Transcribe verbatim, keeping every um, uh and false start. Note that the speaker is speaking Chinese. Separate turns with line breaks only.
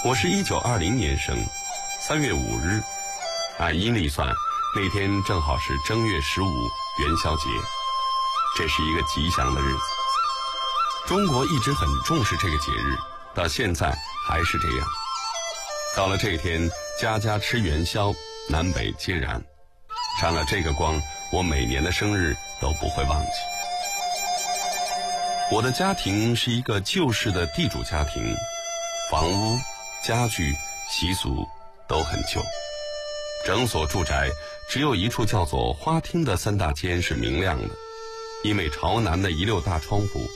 我是一九二零年生，三月五日，按阴历算，那天正好是正月十五元宵节，这是一个吉祥的日子。中国一直很重视这个节日，到现在还是这样。到了这天，家家吃元宵，南北皆然。沾了这个光，我每年的生日都不会忘记。我的家庭是一个旧式的地主家庭，房屋、家具、习俗都很旧。整所住宅只有一处叫做花厅的三大间是明亮的，因为朝南的一溜大窗户